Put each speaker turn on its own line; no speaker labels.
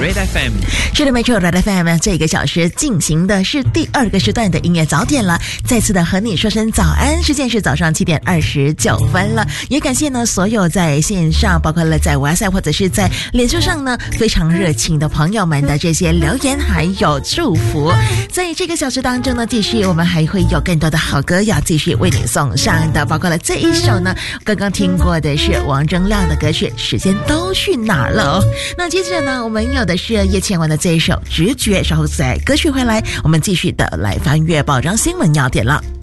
Red FM。
是的，没错 ，Red FM 这个小时进行的是第2个时段的音乐早点了。再次的和你说声早安，时间是早上7点29分了。也感谢呢所有在线上，包括了在WhatsApp或者是在脸书上呢非常热情的朋友们的这些留言还有祝福。在这个小时当中呢，继续我们还会有更多的好歌要继续为你送上的，包括了这一首呢，刚刚听过的是王铮亮的歌曲《时间都去哪儿了》哦。那接着呢，我们有的是叶倩文的这一首《直觉》，稍后在歌曲回来，我们继续的来翻阅报章新闻要点了。